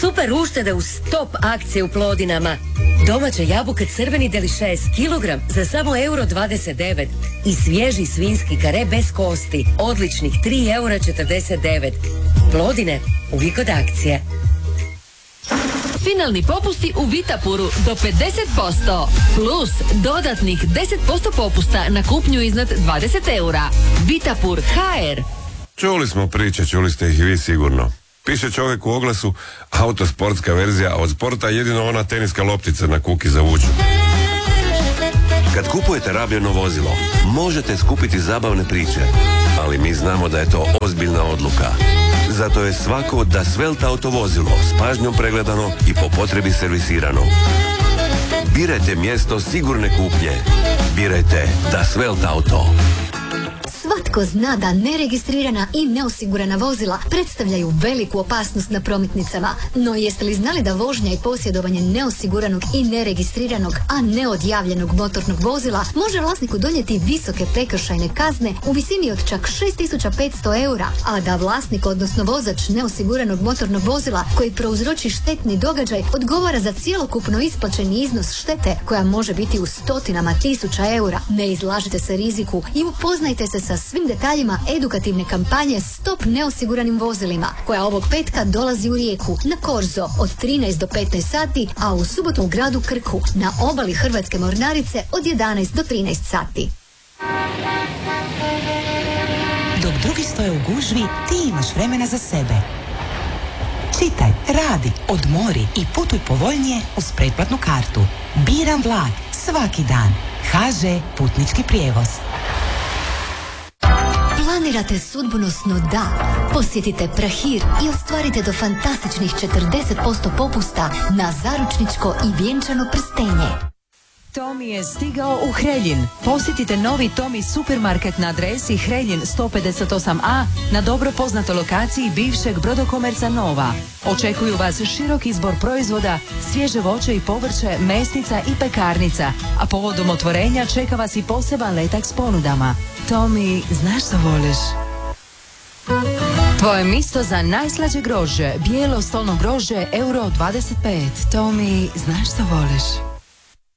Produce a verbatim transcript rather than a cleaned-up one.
Super uštede u stop akcije u Plodinama. Domaće jabuke crveni delišes kilogram za samo euro dvadeset devet i svježi svinski kare bez kosti odličnih tri eura četrdeset devet. Plodine, uvijek od akcije. Finalni popusti u Vitapuru do pedeset posto plus dodatnih deset posto popusta na kupnju iznad dvadeset eura. Vitapur ha er. Čuli smo priče, čuli ste ih i vi sigurno. Piše čovjek u oglasu, autosportska verzija, od sporta jedino ona teniska loptica na kuki za vuču. Kad kupujete rabljeno vozilo, možete skupiti zabavne priče, ali mi znamo da je to ozbiljna odluka. Zato je svako Da Svelt auto vozilo s pažnjom pregledano i po potrebi servisirano. Birajte mjesto sigurne kupnje. Birajte Da Svelt auto. Svatko zna da neregistrirana i neosigurana vozila predstavljaju veliku opasnost na prometnicama, no jeste li znali da vožnja i posjedovanje neosiguranog i neregistriranog, a neodjavljenog motornog vozila može vlasniku donijeti visoke prekršajne kazne u visini od čak šest tisuća petsto eura, a da vlasnik, odnosno vozač neosiguranog motornog vozila koji prouzroči štetni događaj odgovara za cjelokupno isplaćeni iznos štete koja može biti u stotinama tisuća eura. Ne izlažite se riziku i upoznajte se sa svim detaljima edukativne kampanje Stop neosiguranim vozilima, koja ovog petka dolazi u Rijeku na Korzo od trinaest do petnaest sati, a u subotu u gradu Krku na obali Hrvatske mornarice od jedanaest do trinaest sati. Dok drugi stoje u gužvi, ti imaš vremena za sebe. Čitaj, radi, odmori i putuj povoljnije uz pretplatnu kartu. Biram vlak svaki dan. ha že Putnički prijevoz. Planirate sudbonosno da? Posjetite Prahir i ostvarite do fantastičnih četrdeset posto popusta na zaručničko i vjenčano prstenje. Tomi je stigao u Hreljin. Posjetite novi Tomi supermarket na adresi Hreljin sto pedeset osam a na dobro poznatoj lokaciji bivšeg Brodokomerca Nova. Očekuju vas širok izbor proizvoda, svježe voće i povrće, mesnica i pekarnica, a povodom otvorenja čeka vas i poseban letak s ponudama. Tomi, znaš što voliš? Tvoje mjesto za najslađe grožđe, bijelo stolno grožđe, euro dvadeset pet. Tomi, znaš što voliš?